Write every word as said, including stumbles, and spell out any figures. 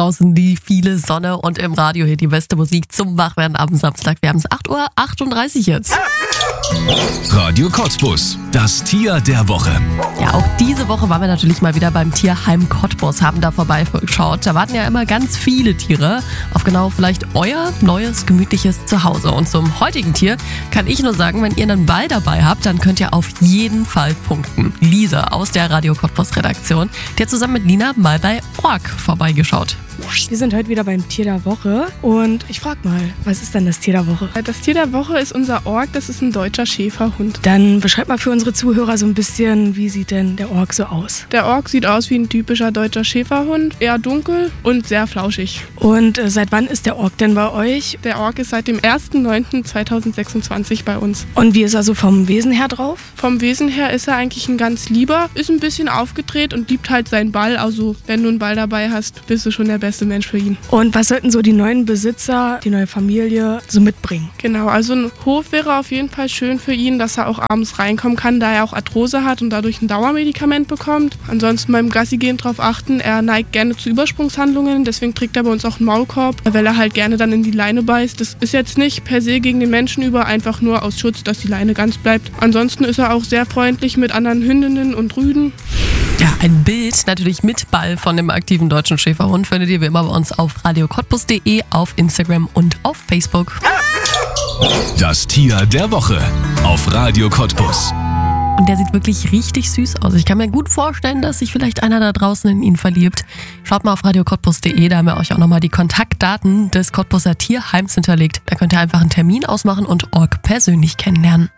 draußen die viele Sonne und im Radio hier die beste Musik zum Wachwerden am Samstag. Wir haben es acht Uhr achtunddreißig jetzt. Radio Cottbus, das Tier der Woche. Ja, auch diese Woche waren wir natürlich mal wieder beim Tierheim Cottbus, haben da vorbeigeschaut. Da warten ja immer ganz viele Tiere auf genau vielleicht euer neues, gemütliches Zuhause. Und zum heutigen Tier kann ich nur sagen, wenn ihr einen Ball dabei habt, dann könnt ihr auf jeden Fall punkten. Lisa aus der Radio Cottbus Redaktion, die hat zusammen mit Nina mal bei Ork vorbeigeschaut. Wir sind heute wieder beim Tier der Woche und ich frag mal, was ist denn das Tier der Woche? Das Tier der Woche ist unser Ork, das ist ein deutscher Schäferhund. Dann beschreib mal für unsere Zuhörer so ein bisschen, wie sieht denn der Ork so aus? Der Ork sieht aus wie ein typischer deutscher Schäferhund, eher dunkel und sehr flauschig. Und äh, seit wann ist der Ork denn bei euch? Der Ork ist seit dem ersten neunten zweitausendsechsundzwanzig bei uns. Und wie ist er so vom Wesen her drauf? Vom Wesen her ist er eigentlich ein ganz lieber, ist ein bisschen aufgedreht und liebt halt seinen Ball. Also wenn du einen Ball dabei hast, bist du schon der beste Mensch für ihn. Und was sollten so die neuen Besitzer, die neue Familie so mitbringen? Genau, also ein Hof wäre auf jeden Fall schön für ihn, dass er auch abends reinkommen kann, da er auch Arthrose hat und dadurch ein Dauermedikament bekommt. Ansonsten beim Gassi gehen darauf achten, er neigt gerne zu Übersprungshandlungen, deswegen trägt er bei uns auch einen Maulkorb, weil er halt gerne dann in die Leine beißt. Das ist jetzt nicht per se gegen den Menschen über, einfach nur aus Schutz, dass die Leine ganz bleibt. Ansonsten ist er auch sehr freundlich mit anderen Hündinnen und Rüden. Ja, ein Bild natürlich mit Ball von dem aktiven deutschen Schäferhund findet ihr wie immer bei uns auf radio cottbus punkt de, auf Instagram und auf Facebook. Das Tier der Woche auf Radio Cottbus. Und der sieht wirklich richtig süß aus. Ich kann mir gut vorstellen, dass sich vielleicht einer da draußen in ihn verliebt. Schaut mal auf radio cottbus punkt de, da haben wir euch auch nochmal die Kontaktdaten des Cottbuser Tierheims hinterlegt. Da könnt ihr einfach einen Termin ausmachen und Ork persönlich kennenlernen.